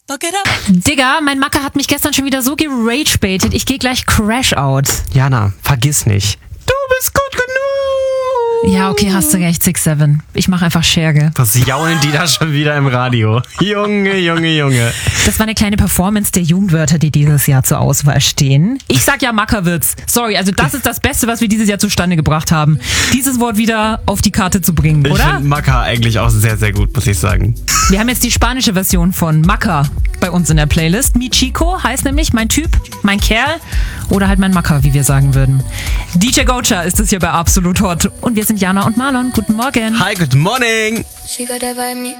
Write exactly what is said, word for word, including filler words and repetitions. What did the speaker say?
Digga, mein Macker hat mich gestern schon wieder so gerage-baitet. Ich gehe gleich Crash-out. Jana, vergiss nicht. Du bist gut genug. Ja, okay, hast du recht, six seven. Ich mache einfach Scherge. Was jaulen die da schon wieder im Radio? Junge, Junge, Junge. Das war eine kleine Performance der Jugendwörter, die dieses Jahr zur Auswahl stehen. Ich sag ja Mackerwitz. Sorry, also das ist das Beste, was wir dieses Jahr zustande gebracht haben. Dieses Wort wieder auf die Karte zu bringen, Ich oder? finde Macker eigentlich auch sehr, sehr gut, muss ich sagen. Wir haben jetzt die spanische Version von Macker bei uns in der Playlist. Mi Chico heißt nämlich mein Typ, mein Kerl oder halt mein Macker, wie wir sagen würden. D J Gocha ist es hier bei Absolut Hot und wir sind Jana und Marlon. Guten Morgen. Hi, good morning. She got that vibe me.